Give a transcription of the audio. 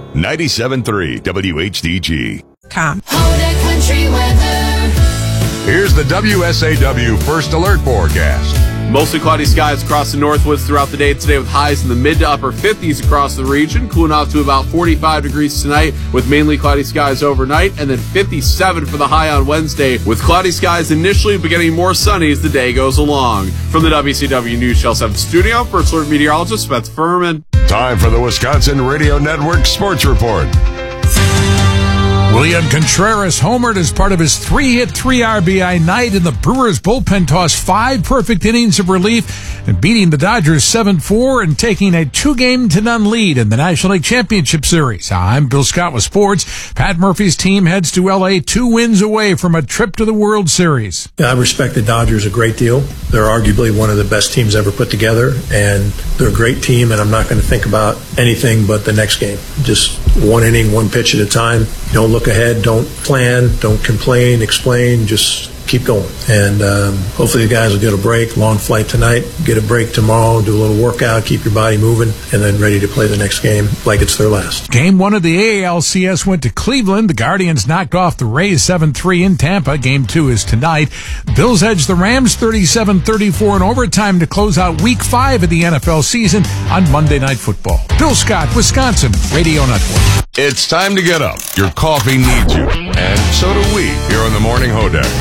97.3 WHDG. Hoda Country Weather. Here's the WSAW First Alert forecast. Mostly cloudy skies across the Northwoods throughout the day today with highs in the mid to upper 50s across the region, cooling off to about 45 degrees tonight with mainly cloudy skies overnight, and then 57 for the high on Wednesday with cloudy skies initially but getting more sunny as the day goes along. From the WCW News Channel 7 studio, First Alert meteorologist Beth Furman. Time for the Wisconsin Radio Network Sports Report. William Contreras homered as part of his 3-hit, 3 RBI night, and the Brewers bullpen tossed 5 perfect innings of relief and beating the Dodgers 7-4 and taking a 2-0 lead in the National League Championship Series. I'm Bill Scott with sports. Pat Murphy's team heads to L.A. 2 wins away from a trip to the World Series. I respect the Dodgers a great deal. They're arguably one of the best teams ever put together, and they're a great team, and I'm not going to think about anything but the next game. Just one inning, one pitch at a time. Don't look ahead, don't plan, don't complain, explain, just keep going. And hopefully the guys will get a break, long flight tonight, get a break tomorrow, do a little workout, keep your body moving, and then ready to play the next game like it's their last. Game 1 of the ALCS went to Cleveland. The Guardians knocked off the Rays 7-3 in Tampa. Game 2 is tonight. Bills edged the Rams 37-34 in overtime to close out Week 5 of the NFL season on Monday Night Football. Bill Scott, Wisconsin Radio Network. It's time to get up. Your coffee needs you. And so do we here on the Morning Hoda.